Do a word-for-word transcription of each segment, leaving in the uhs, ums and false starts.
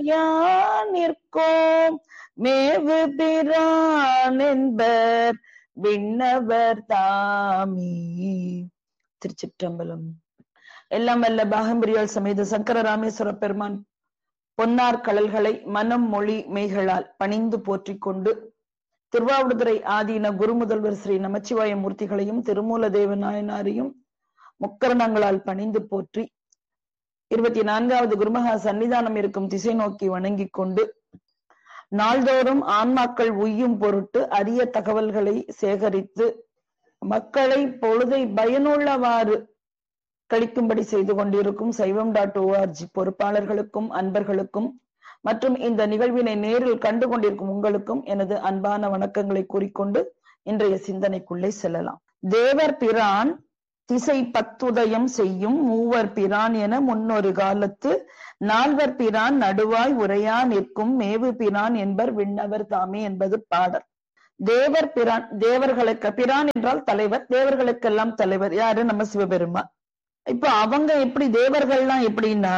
உரையானிற்கும் மேவு பிரான் என்பர் விண்ணவர் தாமே. திருச்சிற்றம்பலம். எல்லாம் வல்ல பாகம்பிரியால் சமேத சங்கர ராமேஸ்வர பெருமான் பொன்னார் கடல்களை மனம் மொழி மெய்களால் பணிந்து போற்றிக் கொண்டு திருவாவடுதுறை ஆதீன குருமுதல்வர் ஸ்ரீ நமச்சிவாய மூர்த்திகளையும் திருமூல தேவ நாயனாரையும் முக்கரணங்களால் பணிந்து போற்றி இருபத்தி நான்காவது குருமகா சன்னிதானம் இருக்கும் திசை நோக்கி வணங்கிக் கொண்டு நாள்தோறும் ஆன்மாக்கள் உய்யும் பொருட்டு அரிய தகவல்களை சேகரித்து மக்களை பொழுதை பயனுள்ளவாறு கழிக்கும்படி செய்து கொண்டிருக்கும் சைவம் டாட் ஓஆர்ஜி பொறுப்பாளர்களுக்கும் அன்பர்களுக்கும் மற்றும் இந்த நிகழ்வினை நேரில் கண்டு கொண்டிருக்கும் உங்களுக்கும் எனது அன்பான வணக்கங்களை கூறிக்கொண்டு இன்றைய சிந்தனைக்குள்ளே செல்லலாம். தேவர் பிரான் திசை பத்துதயம் செய்யும் மூவர் பிரான் என முன்னொரு காலத்து நால்வர் பிரான் நடுவாய் உரையா நிற்கும் மேவு பிரான் என்பர் விண்ணவர் தாமே என்பது பாடல். தேவர் பிரான், தேவர்களுக்கு பிரான் என்றால் தலைவர், தேவர்களுக்கெல்லாம் தலைவர் யாரு? நம்ம சிவபெருமான். இப்ப அவங்க எப்படி தேவர்கள்லாம் எப்படின்னா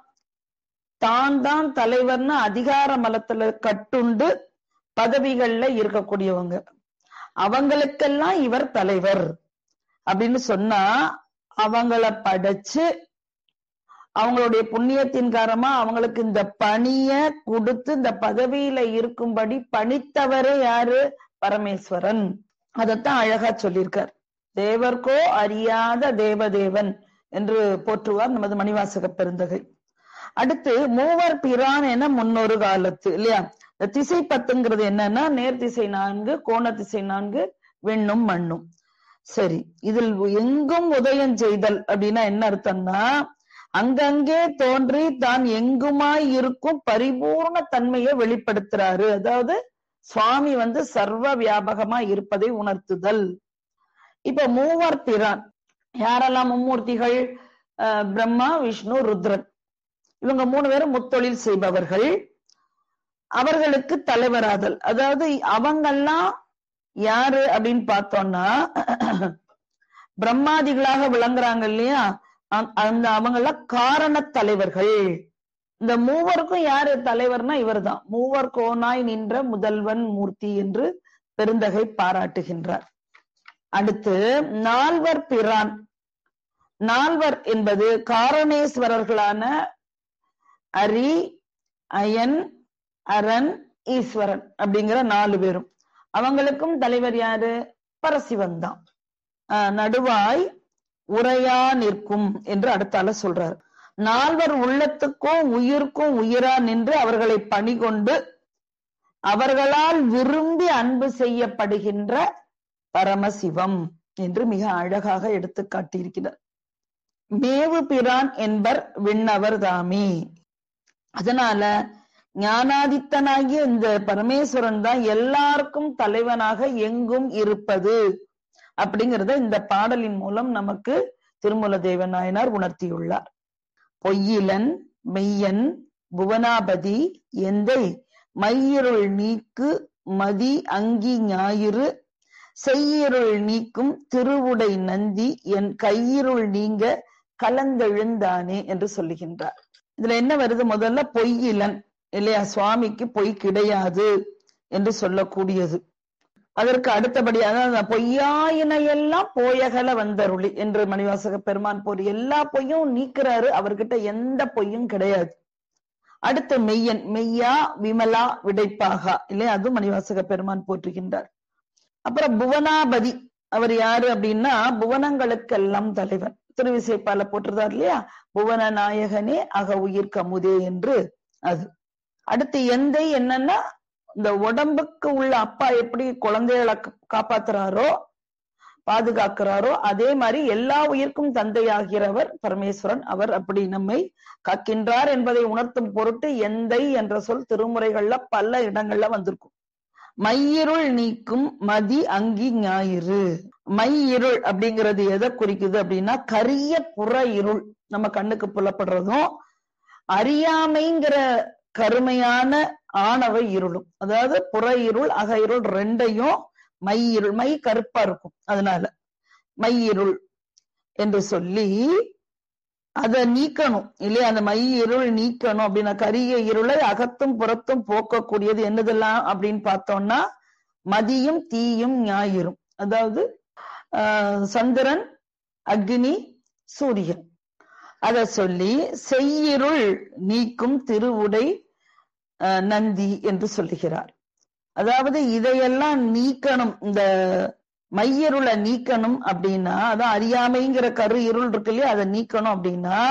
தான் தான் தலைவர்னு அதிகார மலத்துல கட்டுண்டு பதவிகள்ல இருக்கக்கூடியவங்க. அவங்களுக்கெல்லாம் இவர் தலைவர் அப்படின்னு சொன்னா அவங்கள படைச்சு அவங்களுடைய புண்ணியத்தின் காரணமா அவங்களுக்கு இந்த பணிய கொடுத்து இந்த பதவியில இருக்கும்படி பணித்தவரே யாரு? பரமேஸ்வரன். அதத்தான் அழகா சொல்லியிருக்கார். தேவர்கோ அறியாத தேவதேவன் என்று போற்றுவார் நமது மணிவாசக பெருந்தகை. அடுத்து மூவர் பிரான் என முன்னொரு காலத்து இல்லையா? திசை பத்துங்கிறது என்னன்னா நேர் திசை நான்கு, கோண திசை நான்கு, விண்ணும் மண்ணும். சரி, இதில் எங்கும் உதயம் செய்தல் அப்படின்னா என்ன அர்த்தம்னா அங்கங்கே தோன்றி தான் எங்குமாய் இருக்கும் பரிபூர்ண தன்மையை வெளிப்படுத்துறாரு. அதாவது சுவாமி வந்து சர்வ வியாபகமா இருப்பதை உணர்த்துதல். இப்ப மூவர் பிரான் யாரெல்லாம்? மும்மூர்த்திகள், அஹ் பிரம்மா, விஷ்ணு, ருத்ரன். இவங்க மூணு பேரும் முத்தொழில் செய்பவர்கள். அவர்களுக்கு தலைவராதல். அதாவது அவங்கெல்லாம் யாரு அப்படின்னு பார்த்தோம்னா பிரம்மாதிகளாக விளங்குறாங்க இல்லையா? அந்த அவங்கெல்லாம் காரண தலைவர்கள். இந்த மூவருக்கும் யாரு தலைவர்னா இவர் தான். மூவர் கோனாய் நின்ற முதல்வன் மூர்த்தி என்று பெருந்தகை பாராட்டுகின்றார். அடுத்து நால்வர் பிரான். நால்வர் என்பது காரணேஸ்வரர்களான அரி, அயன், அரண், ஈஸ்வரன் அப்படிங்கிற நாலு பேரும். அவங்களுக்கும் தலைவர் யாரு? பரசிவன் தான். ஆஹ் நடுவாய் உரையா நிற்கும் என்று அடுத்தால சொல்றார். நால்வர் உள்ளத்துக்கும் உயிருக்கும் உயிரா நின்று அவர்களை பணி கொண்டு அவர்களால் விரும்பி அன்பு செய்யப்படுகின்ற பரமசிவம் என்று மிக அழகாக எடுத்து காட்டியிருக்கிறார். மேவு பிரான் என்பர் விண்ணவர் தாமே. அதனால ஞானாதித்தனாகிய இந்த பரமேஸ்வரன் தான் எல்லாருக்கும் தலைவனாக எங்கும் இருப்பது அப்படிங்கிறத இந்த பாடலின் மூலம் நமக்கு திருமூல தேவ நாயனார் உணர்த்தியுள்ளார். பொய்யிலன் மெய்யன் புவனாபதி எந்தை மையிருள் நீக்கு மதி அங்கி ஞாயிறு செய்யிருள் நீக்கும் திருவுடை நந்தி என் கையிருள் நீங்க கலந்தெழுந்தானே என்று சொல்லுகின்றார். இதுல என்ன வருது? முதல்ல பொய்யிலன் இல்லையா? சுவாமிக்கு பொய் கிடையாது என்று சொல்லக்கூடியது. அதற்கு அடுத்தபடியாக பொய்யாயினையெல்லாம் போயகல வந்தருளி என்று மணிவாசக பெருமான் போர் எல்லா பொய்யும் நீக்கிறாரு. அவர்கிட்ட எந்த பொய்யும் கிடையாது. அடுத்து மெய்யன், மெய்யா விமலா விடைப்பாகா இல்லையா? அதுவும் மணிவாசக பெருமான் போற்றுகின்றார். அப்புறம் புவனாபதி, அவர் யாரு அப்படின்னா புவனங்களுக்கெல்லாம் தலைவன். திருவிசைப்பால போட்டிருந்தார் இல்லையா? புவன நாயகனே அக உயிர் கமுதே என்று. அது அடுத்து எந்தை என்னன்னா இந்த உடம்புக்கு உள்ள அப்பா எப்படி குழந்தைகளை காப்பாத்துறாரோ பாதுகாக்கிறாரோ அதே மாதிரி எல்லா உயிர்க்கும் தந்தையாகிறவர் பரமேஸ்வரன். அவர் அப்படி நம்மை காக்கின்றார் என்பதை உணர்த்தும் பொருட்டு எந்தை என்ற சொல் திருமுறைகள்ல பல இடங்கள்ல வந்திருக்கும். மையிருள் நீக்கும் மதி அங்கி ஞாயிறு. மையிருள் அப்படிங்கிறது எதை குறிக்குது அப்படின்னா கரிய புற இருள் நம்ம கண்ணுக்கு புலப்படுறதும் அறியாமைங்கிற கருமையான ஆணவ இருளும். அதாவது புற இருள் அக இருள் ரெண்டையும் மை இருள், மை கருப்பா இருக்கும், அதனால மை இருள் என்று சொல்லி அதை நீக்கணும் இல்லையா? அந்த மை இருள் நீக்கணும் அப்படின்னா கரிய இருளை அகத்தும் புறத்தும் போக்கக்கூடியது என்னதெல்லாம் அப்படின்னு பார்த்தோம்னா மதியும் தீயும் ஞாயிறும். அதாவது ஆஹ் சந்திரன், அக்னி, சூரியன். அத சொல்லி செய்யிருள் நீக்கும் திருவுடை நந்தி என்று சொல்லுகிறார். அதாவது இதையெல்லாம் நீக்கணும், இந்த மையருளை நீக்கணும் அப்படின்னா, அதான் அறியாமைங்கிற கரு இருள் இருக்கு இல்லையா, அதை நீக்கணும் அப்படின்னா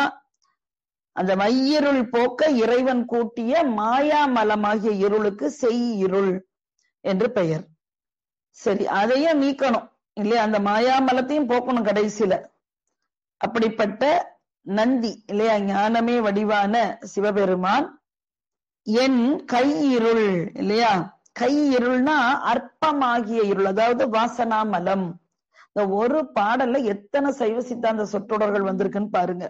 அந்த மையருள் போக்க இறைவன் கூட்டிய மாயாமலமாகிய இருளுக்கு செய் இருள் என்று பெயர். சரி, அதையும் நீக்கணும் இல்லையா, அந்த மாயாமலத்தையும் போக்கணும் கடைசியில. அப்படிப்பட்ட நந்தி இல்லையா, ஞானமே வடிவான சிவபெருமான் என் கை இருள் இல்லையா, கை இருள்னா அற்பமாகிய இருள், அதாவது வாசனாமலம். இந்த ஒரு பாடல்ல எத்தனை சைவ சித்தாந்த சொற்றொடர்கள் வந்திருக்குன்னு பாருங்க.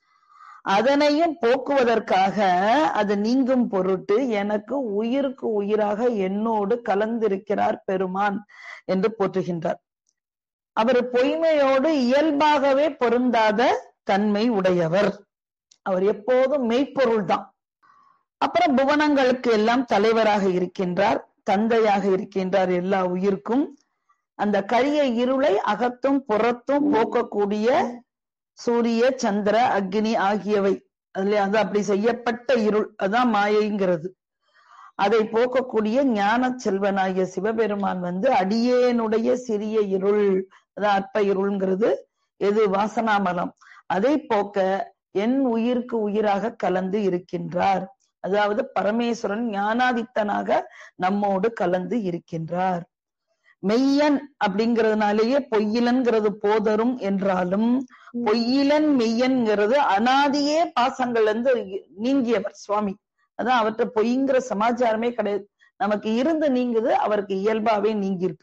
அதனையும் போக்குவதற்காக அது நீங்கும் பொருட்டு எனக்கு உயிருக்கு உயிராக என்னோடு கலந்திருக்கிறார் பெருமான் என்று போற்றுகின்றார். அவர் பொய்மையோடு இயல்பாகவே பொருந்தாத தன்மை உடையவர். அவர் எப்போதும் மெய்ப்பொருள் தான். அப்புறம் புவனங்களுக்கு எல்லாம் தலைவராக இருக்கின்றார், தந்தையாக இருக்கின்றார் எல்லா உயிர்க்கும். அந்த கரிய இருளை அகத்தும் புறத்தும் போக்கக்கூடிய சூரிய, சந்திர, அக்னி ஆகியவை அதுல அது அப்படி செய்யப்பட்ட இருள், அதான் மாயைங்கிறது. அதை போக்கக்கூடிய ஞான செல்வனாகிய சிவபெருமான் வந்து அடியேனுடைய சிறிய இருள், அதான் அற்ப இருள்ங்கிறது எது, வாசனாமலம், அதை போக்க என் உயிருக்கு உயிராக கலந்து இருக்கின்றார். அதாவது பரமேஸ்வரன் ஞானாதித்தனாக நம்மோடு கலந்து இருக்கின்றார். மெய்யன் அப்படிங்கிறதுனாலேயே பொய்யிலன்கிறது போதரும் என்றாலும் பொய்யிலன் மெய்யன்கிறது அனாதியே பாசங்கள்ல இருந்து நீங்கியவர் சுவாமி. அதான் அவர்கிட்ட பொய்ங்கிற சமாச்சாரமே கிடையாது, நமக்கு இருந்து நீங்குது, அவருக்கு இயல்பாவே நீங்கிருக்கு.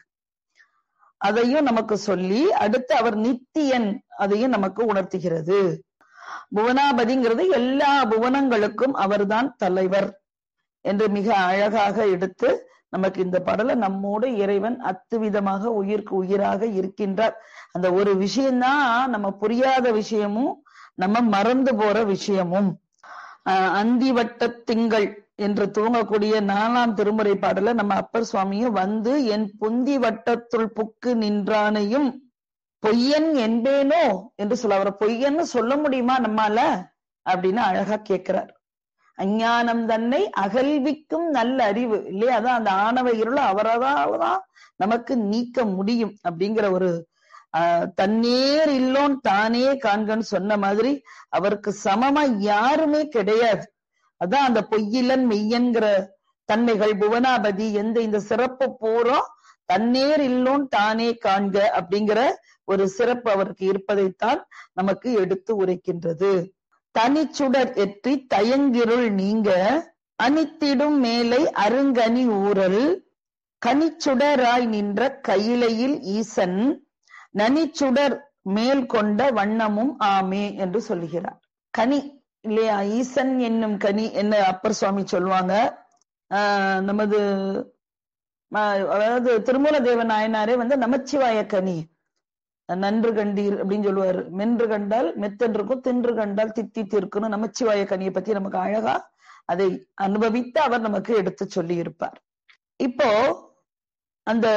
அதையும் நமக்கு சொல்லி அடுத்து அவர் நித்தியன், அதையும் நமக்கு உணர்த்துகிறது. புவனாபதிங்கிறது எல்லா புவனங்களுக்கும் அவர்தான் தலைவர் என்று மிக அழகாக எடுத்து நமக்கு இந்த பாடல நம்மோடு இறைவன் அத்துவிதமாக உயிருக்கு உயிராக இருக்கின்றார். அந்த ஒரு விஷயம்தான் நம்ம புரியாத விஷயமும் நம்ம மறந்து போற விஷயமும். அஹ் அந்தி வட்ட திங்கள் என்று துவங்கக்கூடிய நாலாம் திருமுறை பாடல நம்ம அப்பர் சுவாமியும் வந்து என் புந்தி வட்டத்துள் புக்கு நின்றானையும் பொய்யன் என்பேனோ என்று சொல்ல, அவரை பொய்யன்னு சொல்ல முடியுமா நம்மால அப்படின்னு அழகா கேட்கிறார். அஞ்ஞானம் தன்னை அகல்விக்கும் நல்ல அறிவு இல்லையா, அதான் அந்த ஆணவ இருள அவரால்தான் நமக்கு நீக்க முடியும் அப்படிங்கிற ஒரு ஆஹ் தன்னேர் இல்லோன் தானே காண்கன்னு சொன்ன மாதிரி அவருக்கு சமமா யாருமே கிடையாது. அதான் அந்த பொய்யிலன் மெய்யன்கிற தன்மைகள் புவனாபதி எந்த இந்த சிறப்பு பூரா தன்னேர் இல்லோன் தானே காண்க அப்படிங்கிற ஒரு சிறப்பு அவருக்கு இருப்பதைத்தான் நமக்கு எடுத்து உரைக்கின்றது. தனிச்சுடர் எற்றி தயங்கிருள் நீங்க அனித்திடும் மேலை அருங்கனி ஊரல் கனிச்சுடராய் நின்ற கையிலையில் ஈசன் நனிச்சுடர் மேல் கொண்ட வண்ணமும் ஆமே என்று சொல்லுகிறார். கனி இல்லையா, ஈசன் என்னும் கனி என்ன அப்பர் சுவாமி சொல்லுவாங்க. ஆஹ் நமது அதாவது திருமூல தேவ நாயனாரே வந்து நமச்சிவாய கனி நன்று கண்டீர் அப்படின்னு சொல்லுவாரு. மென்று கண்டால் மெத்தென்றிருக்கும், தின்று கண்டால் தித்தி இருக்குன்னு நமச்சிவாய கனியை பத்தி நமக்கு அழகா அதை அனுபவித்து அவர் நமக்கு எடுத்து சொல்லி இருப்பார். இப்போ அந்த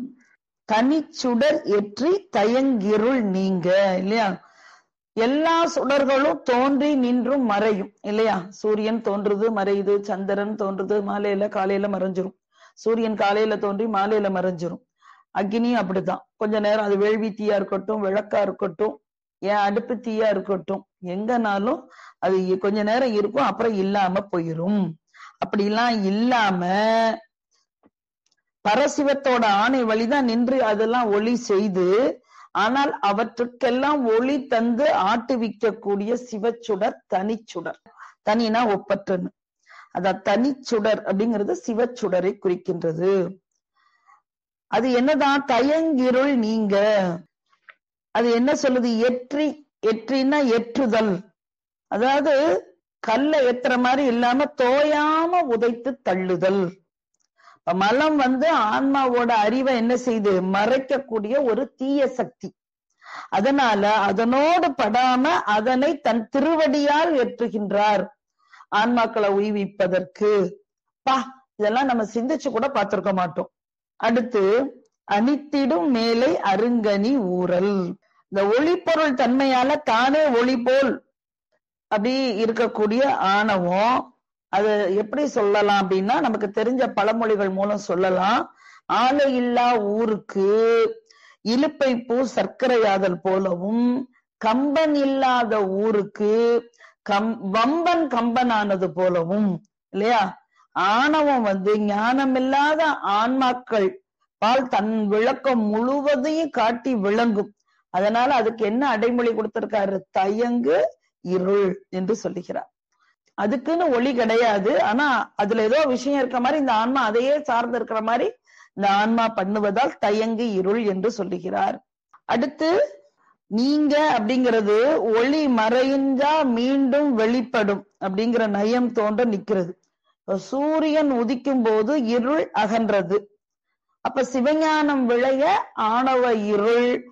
தனிச்சுடர் ஏற்றி தயங்கிருள் நீங்க இல்லையா, எல்லா சுடர்களும் தோன்றி நின்றும் மறையும் இல்லையா. சூரியன் தோன்றுது மறையுது, சந்திரன் தோன்றுது மாலையில காலையில மறைஞ்சிரும், சூரியன் காலையில தோன்றி மாலையில மறைஞ்சிரும். அக்னி அப்படிதான், கொஞ்ச நேரம் அது வேள்வி தீயா இருக்கட்டும், விளக்கா இருக்கட்டும், ஏன் அடுப்பு தீயா இருக்கட்டும், எங்கனாலும் அது கொஞ்ச நேரம் இருக்கும், அப்புறம் இல்லாம போயிரும். அப்படிலாம் இல்லாம பரசிவத்தோட ஆணை வழிதான் நின்று அதெல்லாம் ஒளி செய்து, ஆனால் அவற்றுக்கெல்லாம் ஒளி தந்து ஆட்டுவிக்கக்கூடிய சிவச்சுடர் தனிச்சுடர். தனினா ஒப்பற்றுன்னு, அத தனிச்சுடர் அப்படிங்கிறது சிவச்சுடரை குறிக்கின்றது. அது என்னதான் தயங்கிருள் நீங்க, அது என்ன சொல்லுது, எற்றி எற்றினா ஏற்றுதல், அதாவது கல்ல ஏத்துற மாதிரி இல்லாம தோயாம உதைத்து தள்ளுதல். மலம் வந்து ஆன்மாவோட அறிவை என்ன செய்து மறைக்கக்கூடிய ஒரு தீய சக்தி. அதனால அதனோடு படாம அதனை தன் திருவடியால் ஏற்றுகின்றார் ஆன்மாக்களை உய்விப்பதற்கு. பா, இதெல்லாம் நம்ம சிந்திச்சு கூட பார்த்திருக்க மாட்டோம். அடுத்து, அனித்திடும் மேலை அருங்கனி ஊரல். இந்த ஒளிப்பொருள் தன்மையால தானே ஒளி போல் அப்படி இருக்கக்கூடிய ஆணவம், அது எப்படி சொல்லலாம் அப்படின்னா, நமக்கு தெரிஞ்ச பழமொழிகள் மூலம் சொல்லலாம். ஆலை இல்லா ஊருக்கு இலுப்பை பூ சர்க்கரையாதல் போலவும், கம்பன் இல்லாத ஊருக்கு கம் வம்பன் கம்பனானது போலவும். இல்லையா? ஆணவம் வந்து ஞானமில்லாத ஆன்மாக்கள் பால் தன் விளக்கம் முழுவதையும் காட்டி விளங்கும். அதனால அதுக்கு என்ன அடைமொழி கொடுத்திருக்காரு? தயங்கு இருள் என்று சொல்லுகிறார். அதுக்குன்னு ஒளி கிடையாது. ஆனா அதுல ஏதோ விஷயம் இருக்க மாதிரி இந்த ஆன்மா அதையே சார்ந்து இருக்கிற மாதிரி இந்த ஆன்மா பண்ணுவதால் தயங்கு இருள் என்று சொல்லுகிறார். அடுத்து, நீங்க அப்படிங்கிறது ஒளி மறைஞ்சா மீண்டும் வெளிப்படும் அப்படிங்கிற நயம் தோன்ற நிக்கிறது. சூரியன் உதிக்கும் போது இருள் அகன்றது. அப்ப சிவஞானம் விளைய ஆணவ இருள்